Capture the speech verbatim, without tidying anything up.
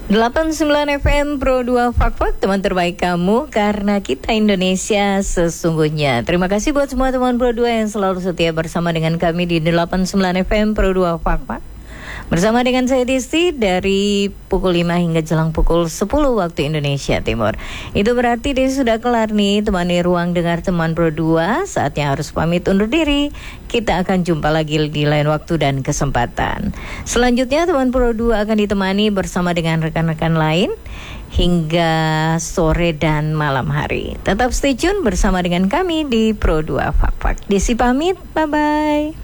delapan puluh sembilan F M Pro dua Fak-Fak, teman terbaik kamu karena kita Indonesia sesungguhnya. Terima kasih buat semua teman Pro dua yang selalu setia bersama dengan kami di delapan puluh sembilan F M Pro dua Fak-Fak. Bersama dengan saya Disti dari pukul lima hingga jelang pukul sepuluh waktu Indonesia Timur. Itu berarti dia sudah kelar nih temani ruang dengar teman Pro dua. Saatnya harus pamit undur diri. Kita akan jumpa lagi di lain waktu dan kesempatan. Selanjutnya teman Pro dua akan ditemani bersama dengan rekan-rekan lain hingga sore dan malam hari. Tetap stay tune bersama dengan kami di Pro dua Fak-Fak. Desi pamit, bye-bye.